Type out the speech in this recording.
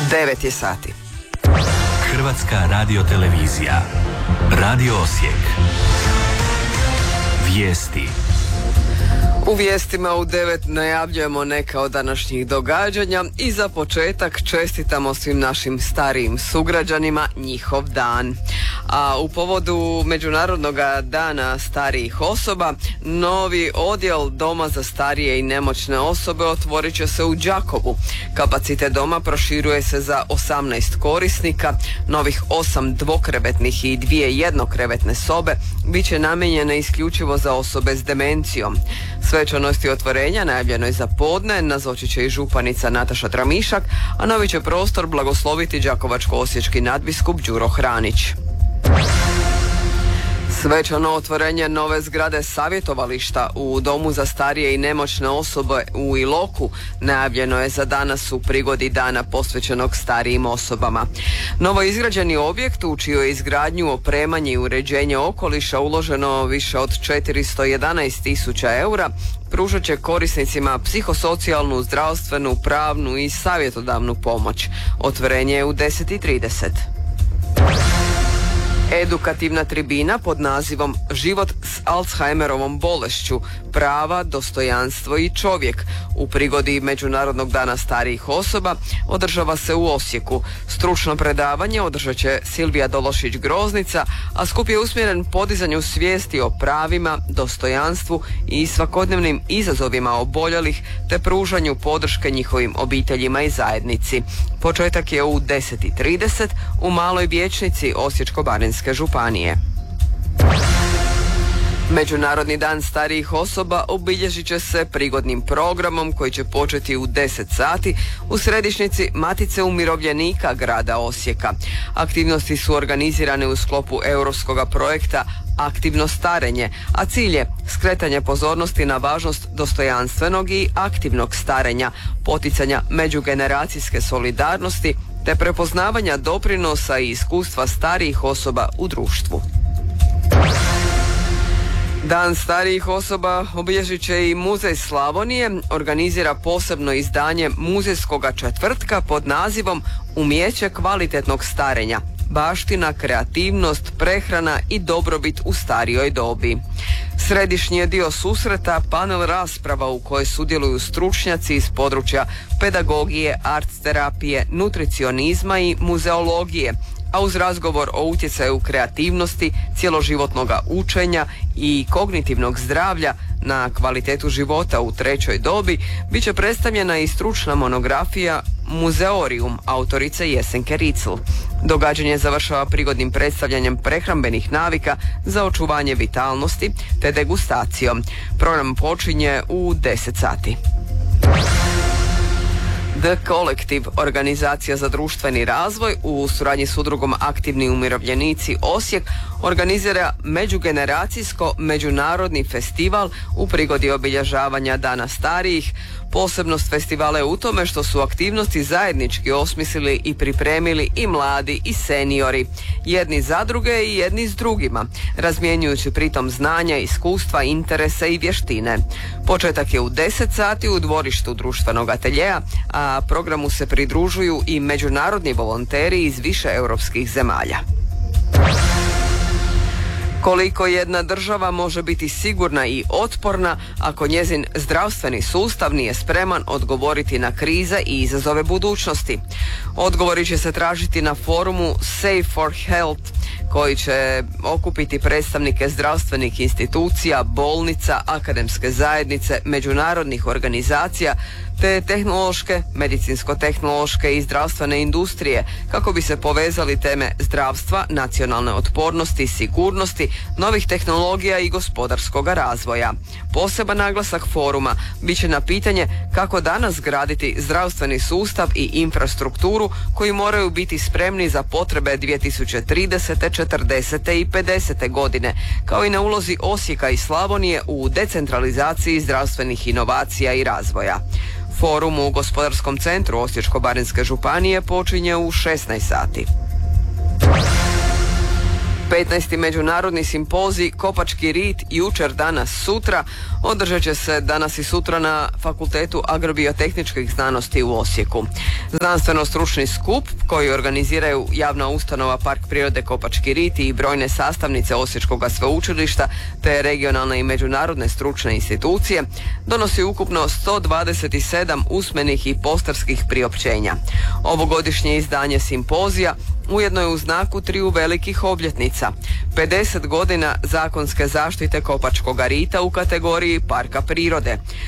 9 je sati. Hrvatska radiotelevizija. Radio Osijek. Vijesti. U vijestima u 9 najavljujemo neka od današnjih događanja i za početak čestitamo svim našim starijim sugrađanima njihov dan. A u povodu Međunarodnog dana starijih osoba, novi odjel Doma za starije i nemoćne osobe otvorit će se u Đakovu. Kapacitet doma proširuje se za 18 korisnika, novih 8 dvokrevetnih i 2 jednokrevetne sobe bit će namijenjene isključivo za osobe s demencijom. Svečanosti otvorenja najavljeno je za podne, nazočit će i županica Nataša Tramišak, a novi će prostor blagosloviti đakovačko-osječki nadbiskup Đuro Hranić. Svečano otvorenje nove zgrade savjetovališta u Domu za starije i nemoćne osobe u Iloku najavljeno je za danas u prigodi dana posvećenog starijim osobama. Novo izgrađeni objekt u čiju je izgradnju, opremanje i uređenje okoliša uloženo više od 411.000 eura, pružat će korisnicima psihosocijalnu, zdravstvenu, pravnu i savjetodavnu pomoć. Otvorenje je u 10:30. Edukativna tribina pod nazivom Život s Alzheimerovom bolešću, prava, dostojanstvo i čovjek u prigodi Međunarodnog dana starijih osoba održava se u Osijeku. Stručno predavanje održat će Silvija Dološić-Groznica, a skup je usmjeren podizanju svijesti o pravima, dostojanstvu i svakodnevnim izazovima oboljelih te pružanju podrške njihovim obiteljima i zajednici. Početak je u 10:30 u Maloj vijećnici Osječko-baranjske županije. Međunarodni dan starijih osoba obilježit će se prigodnim programom koji će početi u 10 sati u središnjici Matice umirovljenika grada Osijeka. Aktivnosti su organizirane u sklopu europskog projekta Aktivno starenje, a cilj je skretanje pozornosti na važnost dostojanstvenog i aktivnog starenja, poticanja međugeneracijske solidarnosti te prepoznavanja doprinosa i iskustva starijih osoba u društvu. Dan starijih osoba obilježit će i Muzej Slavonije, organizira posebno izdanje muzejskoga četvrtka pod nazivom Umijeće kvalitetnog starenja, baština, kreativnost, prehrana i dobrobit u starijoj dobi. Središnji je dio susreta panel rasprava u kojoj sudjeluju stručnjaci iz područja pedagogije, art terapije, nutricionizma i muzeologije, a uz razgovor o utjecaju kreativnosti, cjeloživotnog učenja i kognitivnog zdravlja na kvalitetu života u trećoj dobi bit će predstavljena i stručna monografija Muzeorium autorice Jesenke Ricl. Događanje završava prigodnim predstavljanjem prehrambenih navika za očuvanje vitalnosti te degustacijom. Program počinje u 10 sati. The Collective, organizacija za društveni razvoj, u suradnji s udrugom Aktivni umirovljenici Osijek, organizira međugeneracijsko međunarodni festival u prigodi obilježavanja Dana starijih. Posebnost festivala je u tome što su aktivnosti zajednički osmislili i pripremili i mladi i seniori, jedni za druge i jedni s drugima, razmjenjujući pritom znanja, iskustva, interese i vještine. Početak je u 10 sati u dvorištu društvenog ateljeja, a programu se pridružuju i međunarodni volonteri iz više europskih zemalja. Koliko jedna država može biti sigurna i otporna ako njezin zdravstveni sustav nije spreman odgovoriti na krize i izazove budućnosti? Odgovori će se tražiti na forumu Save for Health, koji će okupiti predstavnike zdravstvenih institucija, bolnica, akademske zajednice, međunarodnih organizacija te tehnološke, medicinsko-tehnološke i zdravstvene industrije kako bi se povezali teme zdravstva, nacionalne otpornosti, sigurnosti, novih tehnologija i gospodarskog razvoja. Poseban naglasak foruma bit će na pitanje kako danas graditi zdravstveni sustav i infrastrukturu koji moraju biti spremni za potrebe 2030., 40. i 50. godine, kao i na ulozi Osijeka i Slavonije u decentralizaciji zdravstvenih inovacija i razvoja. Forum u Gospodarskom centru Osječko-baranjske županije počinje u 16 sati. 15. međunarodni simpozij Kopački rit jučer, danas, sutra održat će se danas i sutra na Fakultetu agrobiotehničkih znanosti u Osijeku. Znanstveno-stručni skup koji organiziraju javna ustanova Park prirode Kopački rit i brojne sastavnice Osječkog sveučilišta te regionalne i međunarodne stručne institucije donosi ukupno 127 usmenih i posterskih priopćenja. Ovogodišnje izdanje simpozija ujedno je u znaku triju velikih obljetnica. 50 godina zakonske zaštite Kopačkoga rita u kategoriji parka prirode,